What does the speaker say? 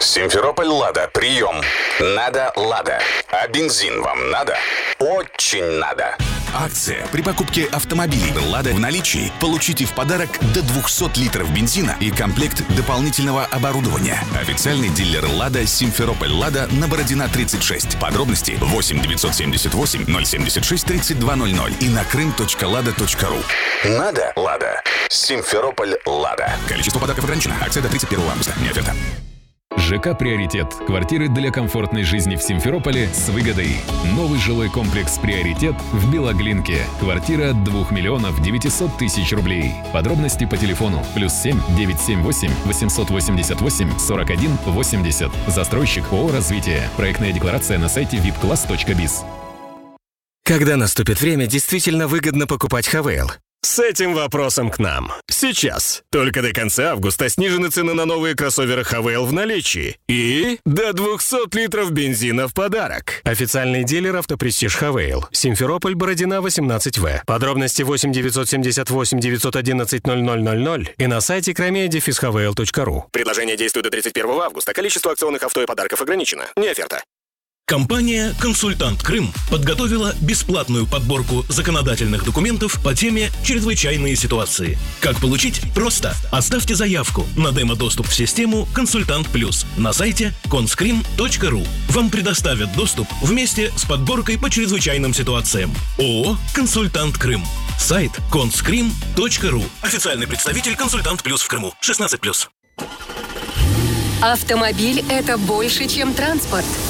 Симферополь «Лада». Прием. Надо «Лада». А бензин вам надо? Очень надо. Акция. При покупке автомобилей «Лада» в наличии получите в подарок до 200 литров бензина и комплект дополнительного оборудования. Официальный дилер «Лада» Симферополь «Лада» на Бородина 36. Подробности 8 978 076 3200 и на крым.лада.ру. Надо «Лада». Симферополь «Лада». Количество подарков ограничено. Акция до 31 августа. Не оферта. ЖК «Приоритет». Квартиры для комфортной жизни в Симферополе с выгодой. Новый жилой комплекс «Приоритет» в Белоглинке. Квартира от 2 миллионов 900 тысяч рублей. Подробности по телефону +7 978 888 41 80. Застройщик ООО «Развитие». Проектная декларация на сайте vipclass.biz. Когда наступит время, действительно выгодно покупать Хавейл? С этим вопросом к нам. Сейчас. Только до конца августа снижены цены на новые кроссоверы Хавейл в наличии. И до 200 литров бензина в подарок. Официальный дилер «Автопрестиж Хавейл». Симферополь, Бородина, 18В. Подробности 8 978 911 0000 и на сайте crimea-havel.ru. Предложение действует до 31 августа. Количество акционных авто и подарков ограничено. Не оферта. Компания «Консультант Крым» подготовила бесплатную подборку законодательных документов по теме «Чрезвычайные ситуации». Как получить? Просто. Оставьте заявку на демо-доступ в систему «Консультант Плюс» на сайте conscrim.ru. Вам предоставят доступ вместе с подборкой по чрезвычайным ситуациям. ООО «Консультант Крым». Сайт conscrim.ru. Официальный представитель «Консультант Плюс» в Крыму. 16+. Автомобиль – это больше, чем транспорт.